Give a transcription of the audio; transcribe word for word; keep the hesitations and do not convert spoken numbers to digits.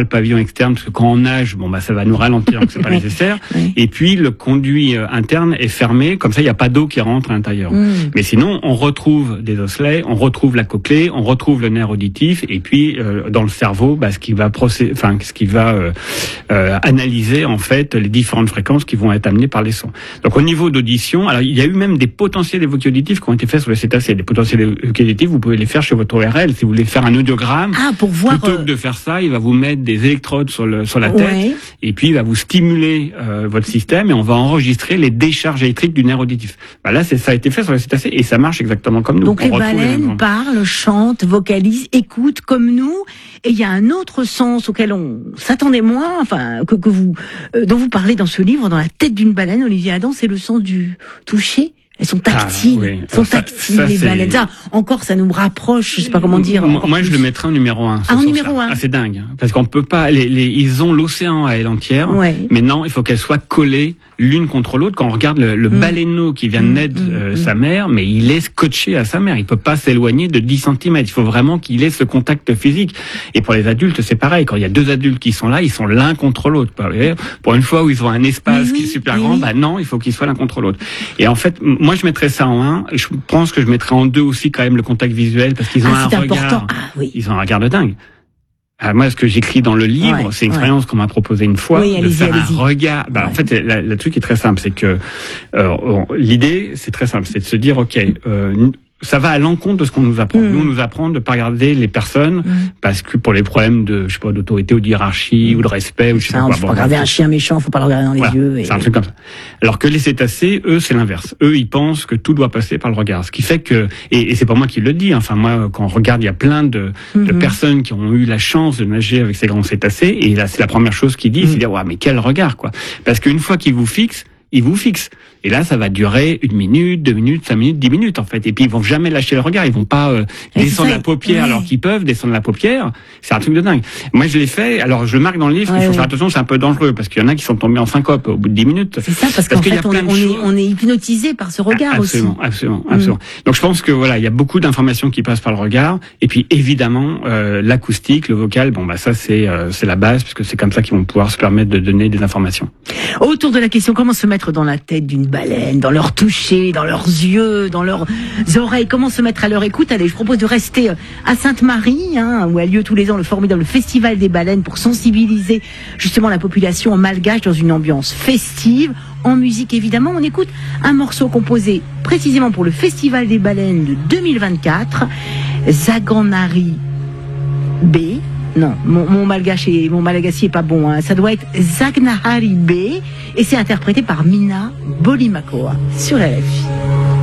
le pavillon externe, parce que quand on nage, bon bah ça va nous ralentir, donc c'est pas nécessaire. Oui. Et puis le conduit interne est fermé, comme ça il n'y a pas d'eau qui rentre à l'intérieur. Mmh. Mais sinon, on retrouve des osselets, on retrouve la cochlée, on retrouve le nerf auditif, et puis euh, dans le cerveau, bah, ce qui va procéder, enfin ce qui va euh, euh, analyser en fait les différentes fréquences qui vont être amenées par les sons. Donc au niveau d'audition, alors il y a eu même des potentiels évoqués auditifs qui ont été faits sur le cétacé. Des potentiels évoqués auditifs, vous pouvez les faire chez votre O R L. Si vous voulez faire un audiogramme, ah, pour voir, plutôt que de faire ça, il va vous mettre des électrodes sur le sur la tête, ouais. Et puis il va vous stimuler euh, votre système, et on va enregistrer les décharges électriques du nerf auditif. Bah là, c'est ça a été fait sur le cétacé et ça marche exactement comme nous. Donc on les baleines les parlent, chantent, vocalisent, écoutent comme nous. Et il y a un autre sens auquel on s'attendait moins, enfin que, que vous euh, dont vous parlez dans ce livre, dans la tête d'une baleine, Olivier Adam, c'est le sens du toucher. Elles sont tactiles, ah, oui. Elles sont ça, tactiles ça, les baleines. Ça, encore, ça nous rapproche. Je sais pas comment dire. Moi, moi je le mettrais en numéro un. Ah, en numéro un. Ah, c'est dingue, parce qu'on peut pas. Les, les, ils ont l'océan à elle entière, ouais. Mais non, il faut qu'elles soient collées l'une contre l'autre. Quand on regarde le, le mmh. baleineau qui vient de naître mmh. euh, mmh. sa mère, mais il est scotché à sa mère. Il peut pas s'éloigner de dix centimètres. Il faut vraiment qu'il ait ce contact physique. Et pour les adultes, c'est pareil. Quand il y a deux adultes qui sont là, ils sont l'un contre l'autre. Pour une fois où ils ont un espace oui, qui est super oui, grand, oui. bah non, il faut qu'ils soient l'un contre l'autre. Et en fait, moi, je mettrais ça en un. Je pense que je mettrais en deux aussi quand même le contact visuel, parce qu'ils ont ah, un regard. Ah, oui. Ils ont un regard de dingue. Alors moi, ce que j'écris dans le livre, ouais, c'est une expérience ouais. qu'on m'a proposée une fois, oui, de faire un allez-y. regard. Bah, ouais. En fait, la, le truc est très simple, c'est que euh, l'idée, c'est très simple, c'est de se dire, ok, euh, ça va à l'encontre de ce qu'on nous apprend. Mmh. Nous, on nous apprend de pas regarder les personnes, mmh. parce que pour les problèmes de, je sais pas, d'autorité ou de hiérarchie, mmh. ou de respect, ou je sais ça, pas quoi. Faut bon, pas regarder un chien méchant, faut pas le regarder dans les voilà, yeux. Et... c'est un truc comme ça. Alors que les cétacés, eux, c'est l'inverse. Eux, ils pensent que tout doit passer par le regard. Ce qui fait que, et, et c'est pas moi qui le dis, enfin, moi, quand on regarde, il y a plein de, mmh. de personnes qui ont eu la chance de nager avec ces grands cétacés, et là, c'est la première chose qu'ils disent, mmh. c'est dire, ouais, mais quel regard, quoi. Parce qu'une fois qu'ils vous fixent, ils vous fixent. Et là, ça va durer une minute, deux minutes, cinq minutes, dix minutes, en fait. Et puis, ils vont jamais lâcher le regard. Ils vont pas euh, descendre la paupière oui. alors qu'ils peuvent descendre la paupière. C'est un truc de dingue. Moi, je l'ai fait. Alors, je le marque dans le livre. Ouais, il faut ouais. faire attention, c'est un peu dangereux parce qu'il y en a qui sont tombés en syncope au bout de dix minutes. C'est ça, parce, parce qu'en fait, on, on, est, on est hypnotisé par ce regard ah, absolument, aussi. Absolument, absolument. Mmh. Donc, je pense que voilà, il y a beaucoup d'informations qui passent par le regard. Et puis, évidemment, euh, l'acoustique, le vocal. Bon, bah ça, c'est euh, c'est la base, parce que c'est comme ça qu'ils vont pouvoir se permettre de donner des informations. Autour de la question, comment se mettre dans la tête d'une baleine, dans leur toucher, dans leurs yeux, dans leurs oreilles, comment se mettre à leur écoute. Allez, je propose de rester à Sainte-Marie, hein, où a lieu tous les ans le formidable Festival des baleines, pour sensibiliser justement la population en malgache dans une ambiance festive, en musique évidemment. On écoute un morceau composé précisément pour le Festival des baleines de deux mille vingt-quatre, Zaganari B. Non, mon, mon malgache est, mon malagasy est pas bon, hein. Ça doit être Zagnahari B, et c'est interprété par Mina Bolimakoa sur R F I.